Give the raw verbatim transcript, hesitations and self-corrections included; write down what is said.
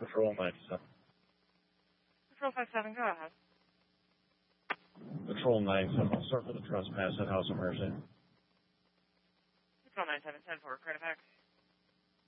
Patrol ninety-seven. Patrol five seven, go ahead. Patrol ninety-seven, I'll start for the trespass at House of Mercy. Patrol nine seven ten four, credit back.